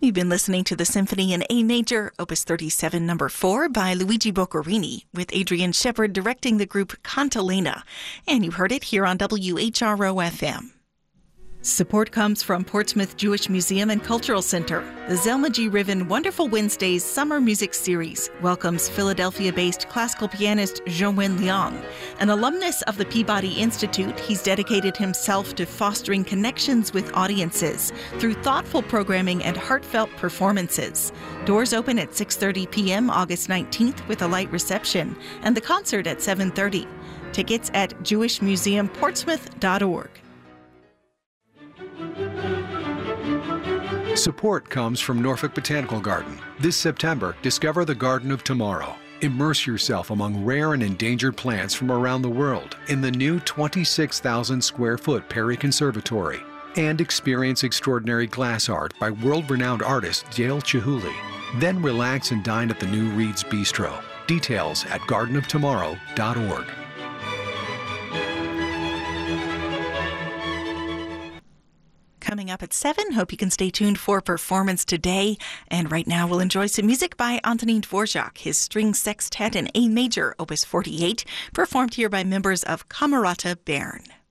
You've been listening to the Symphony in A Major, Opus 37, number 4 by Luigi Boccherini, with Adrian Shepard directing the group Cantilena. And you heard it here on WHRO-FM. Support comes from Portsmouth Jewish Museum and Cultural Center. The Zelma G. Riven Wonderful Wednesdays Summer Music Series welcomes Philadelphia-based classical pianist Jean-Wen Liang. An alumnus of the Peabody Institute, he's dedicated himself to fostering connections with audiences through thoughtful programming and heartfelt performances. Doors open at 6:30 p.m. August 19th with a light reception, and the concert at 7:30. Tickets at jewishmuseumportsmouth.org. Support comes from Norfolk Botanical Garden. This September, discover the Garden of Tomorrow. Immerse yourself among rare and endangered plants from around the world in the new 26,000 square foot Perry Conservatory. And experience extraordinary glass art by world-renowned artist Dale Chihuly. Then relax and dine at the new Reed's Bistro. Details at gardenoftomorrow.org. Coming up at 7, hope you can stay tuned for Performance Today. And right now we'll enjoy some music by Antonin Dvorak, his string sextet in A Major, Opus 48, performed here by members of Camerata Bern.